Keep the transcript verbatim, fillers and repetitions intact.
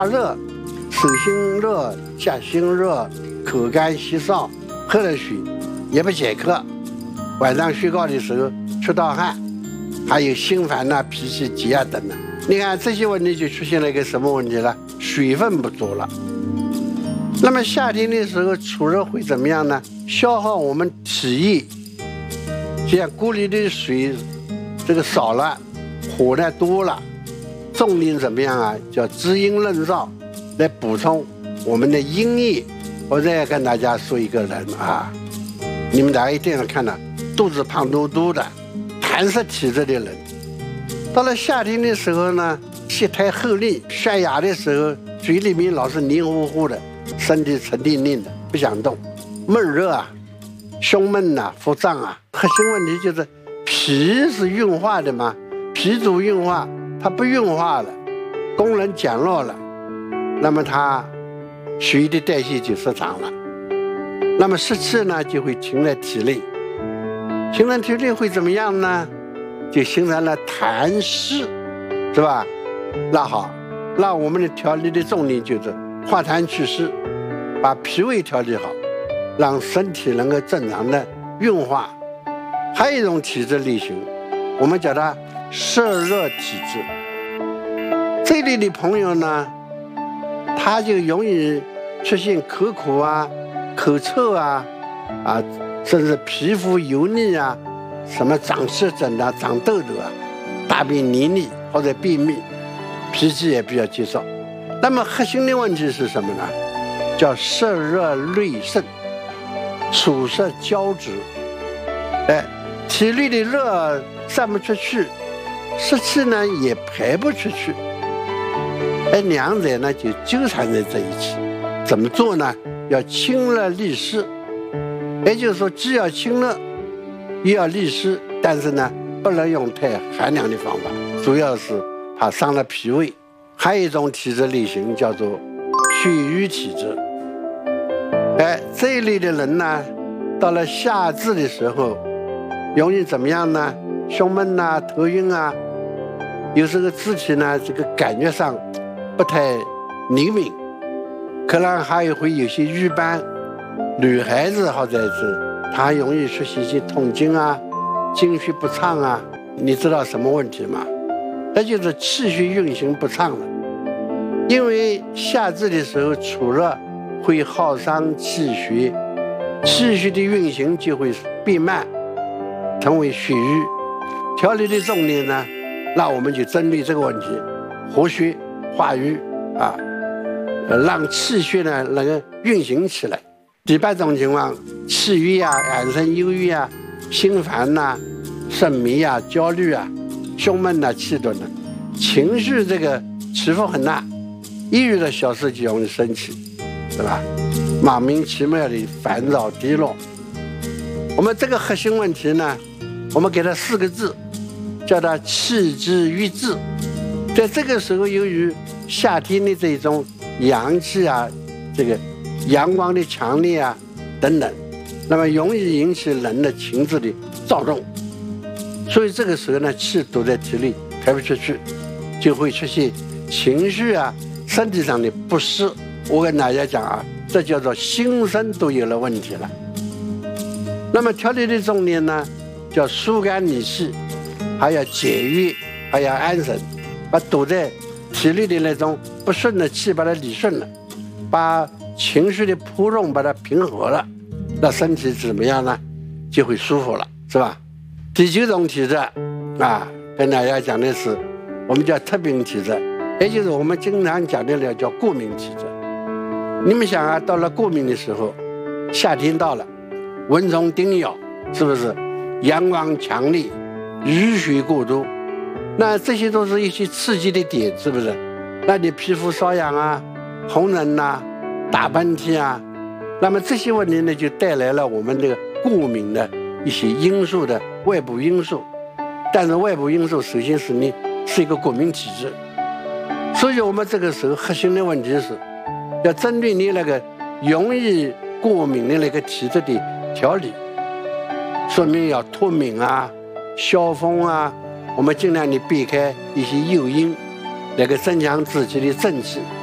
热，手心热、脚心热、口干稀少，喝了水也不解渴，晚上睡觉的时候出大汗，还有心烦呐、脾气急啊等等。你看这些问题就出现了一个什么问题了？水分不足了。那么夏天的时候储热会怎么样呢？消耗我们体液，就像锅里的水这个少了，火呢多了，重点怎么样啊？叫滋阴润燥，来补充我们的阴液。我再要跟大家说一个人啊，你们大家一定要看到，肚子胖嘟嘟的痰湿体质的人，到了夏天的时候呢，舌苔厚腻，下牙的时候嘴里面老是黏糊糊的，身体沉甸甸的，不想动，闷热啊，胸闷呐、啊，腹胀啊。核心问题就是脾是运化的嘛，脾主运化，它不运化了，功能减弱了，那么它血液的代谢就失常了，那么湿气呢就会停在体内，停在体内会怎么样呢？就形成了痰湿，是吧？那好，那我们的调理的重点就是化痰祛湿，把脾胃调理好，让身体能够正常的运化。还有一种体质类型，我们叫它湿热体质。这类的朋友呢，他就容易出现口苦啊、口臭啊、啊，甚至皮肤油腻啊，什么长湿疹啊、长痘痘啊，大便黏腻或者便秘，脾气也比较急躁。那么核心的问题是什么呢？叫湿热内盛，暑湿交织。哎，体内的热散不出去，湿气呢也排不出去，哎，两者呢就纠缠在这一起。怎么做呢？要清热利湿，也就是说既要清热又要利湿，但是呢不能用太寒凉的方法，主要是怕伤了脾胃。还有一种体质类型叫做血瘀体质，哎，这一类的人呢，到了夏至的时候容易怎么样呢？胸闷啊、头晕啊，有时候肢体呢这个感觉上不太灵敏，可能还会有些瘀斑。女孩子或者是她容易出现一些痛经啊、经血不畅啊。你知道什么问题吗？那就是气血运行不畅了。因为夏至的时候储热会耗伤气血，气血的运行就会变慢，成为血瘀。调理的重点呢，那我们就针对这个问题，活血化瘀啊，让气血呢能够运行起来。第八种情况，气郁啊、眼神忧郁啊、心烦呐、啊、肾迷啊、焦虑啊、胸闷呐、啊、气短呐、啊，情绪这个起伏很大，一遇到小事就容易生气，是吧？莫名其妙的烦躁低落。我们这个核心问题呢，我们给它四个字，叫它气滞郁滞。在这个时候，由于夏天的这种阳气啊，这个阳光的强烈啊等等，那么容易引起人的情志的躁动，所以这个时候呢，气堵在体内排不出去，就会出现情绪啊、身体上的不适。我跟大家讲啊，这叫做心身都有了问题了。那么调理的重点呢，叫疏肝理气，还要解郁，还要安神，把堵在体内的那种不顺的气把它理顺了，把情绪的波动把它平和了，那身体怎么样呢？就会舒服了，是吧？第九种体质啊，跟大家讲的是我们叫特病体质，也就是我们经常讲的了叫过敏体质。你们想啊，到了过敏的时候，夏天到了，蚊虫叮咬，是不是阳光强烈，雨水过多，那这些都是一些刺激的点，是不是？那你皮肤瘙痒啊、红疹呐、啊、打喷嚏啊，那么这些问题呢，就带来了我们这个过敏的一些因素的外部因素。但是外部因素首先是你是一个过敏体质，所以我们这个时候核心的问题是要针对你那个容易过敏的那个体质的调理，说明要脱敏啊、消风啊，我们尽量的避开一些诱因，那个增强自己的正气。